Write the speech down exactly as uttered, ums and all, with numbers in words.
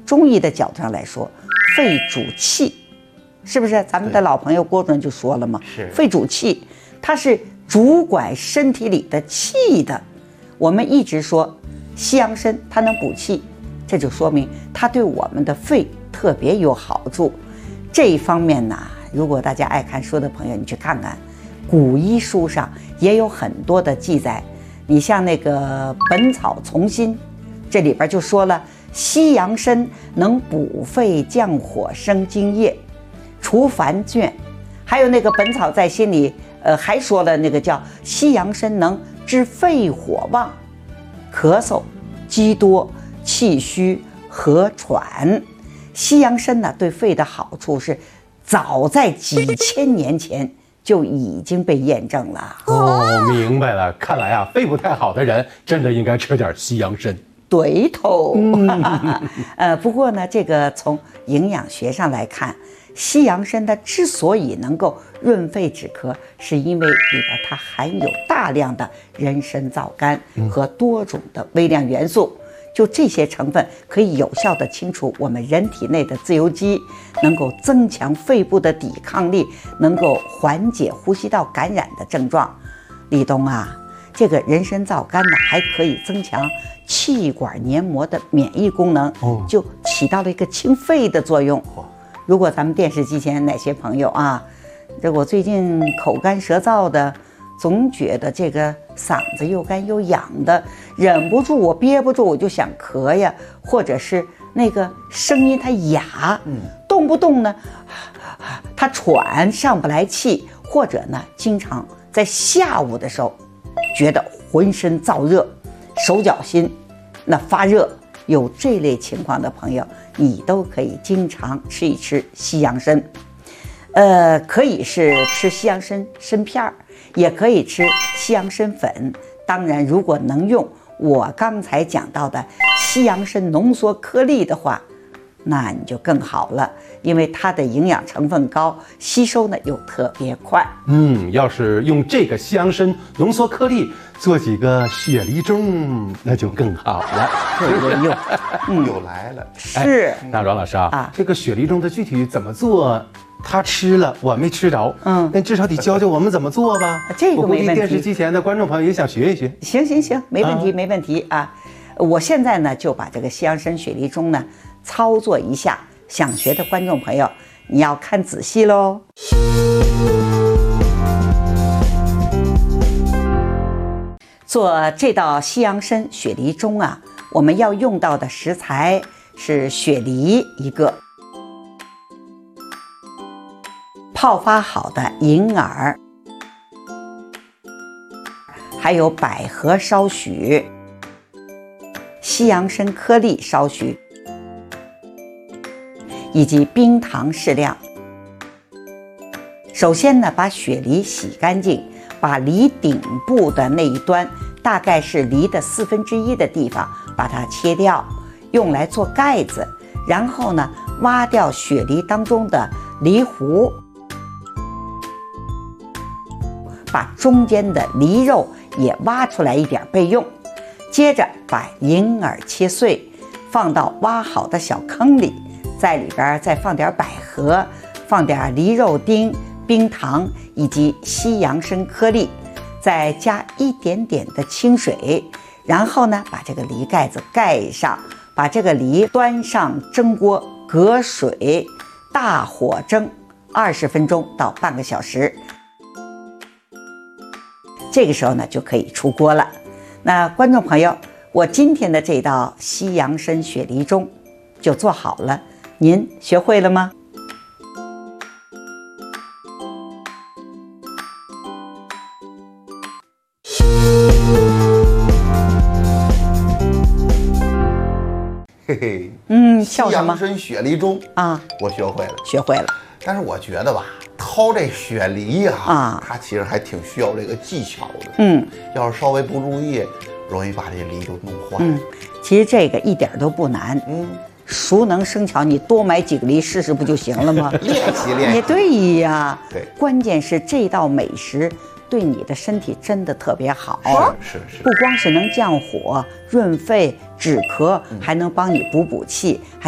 中医的角度上来说，肺主气，是不是？咱们的老朋友郭主任就说了嘛， 是肺主气，它是主管身体里的气的。我们一直说西洋参它能补气，这就说明它对我们的肺特别有好处。这一方面呢，如果大家爱看书的朋友，你去看看古医书上也有很多的记载。你像那个《本草从心》，这里边就说了，西洋参能补肺降火生津液，除烦倦。还有那个《本草在心》里，呃，还说了那个叫西洋参能治肺火旺、咳嗽、积多、气虚、咳喘。西洋参呢，对肺的好处是早在几千年前就已经被验证了。 哦，明白了，看来啊，肺不太好的人真的应该吃点西洋参。 对头。嗯、呃，不过呢，这个从营养学上来看，西洋参它之所以能够润肺止咳，是因为里边它含有大量的人参皂苷和多种的微量元素。就这些成分可以有效地清除我们人体内的自由基，能够增强肺部的抵抗力，能够缓解呼吸道感染的症状。立冬啊，这个人参皂苷呢，还可以增强气管黏膜的免疫功能，就起到了一个清肺的作用。如果咱们电视机前哪些朋友啊，这我最近口干舌燥的，总觉得这个嗓子又干又痒的，忍不住我憋不住我就想咳呀，或者是那个声音它哑，嗯，动不动呢它喘上不来气，或者呢经常在下午的时候觉得浑身燥热，手脚心那发热，有这类情况的朋友，你都可以经常吃一吃西洋参。呃，可以是吃西洋参参片儿，也可以吃西洋参粉。当然，如果能用我刚才讲到的西洋参浓缩颗粒的话，那你就更好了，因为它的营养成分高，吸收呢又特别快。 嗯，要是用这个西洋参浓缩颗粒做几个雪梨盅，那就更好了。 对用， 嗯，又来了。 是， 哎、那阮老师啊， 啊这个雪梨盅的具体怎么做？他吃了，我没吃着， 嗯， 但至少得教教我们怎么做吧。 这个没问题。 我估计电视机前的观众朋友也想学一学。 行行行，没问题， 啊、 没问题啊！我现在呢就把这个西洋参雪梨盅呢操作一下，想学的观众朋友你要看仔细喽。做这道西洋参雪梨盅啊，我们要用到的食材是雪梨一个，泡发好的银耳，还有百合少许，西洋参颗粒少许，以及冰糖适量。首先呢，把雪梨洗干净，把梨顶部的那一端，大概是梨的四分之一的地方，把它切掉，用来做盖子。然后呢，挖掉雪梨当中的梨核，把中间的梨肉也挖出来一点备用。接着把银耳切碎，放到挖好的小坑里，在里边再放点百合，放点梨肉丁、冰糖以及西洋参颗粒，再加一点点的清水，然后呢，把这个梨盖子盖上，把这个梨端上蒸锅，隔水，大火蒸二十分钟到半个小时。这个时候呢，就可以出锅了。那观众朋友，我今天的这道西洋参雪梨盅就做好了，您学会了吗？ 嘿嘿， 嗯，笑什么？ 西洋参雪梨盅啊， 我学会了， 学会了。 但是我觉得吧，掏这雪梨呀、啊， 啊， 它其实还挺需要这个技巧的。 嗯， 要是稍微不注意，容易把这梨就弄坏。 嗯，其实这个一点都不难。 嗯， 熟能生巧，你多买几个梨试试不就行了吗？ 练习练习。 也对呀。 对， 关键是这道美食对你的身体真的特别好。 是是是， 不光是能降火、润肺、止咳，还能帮你补补气，还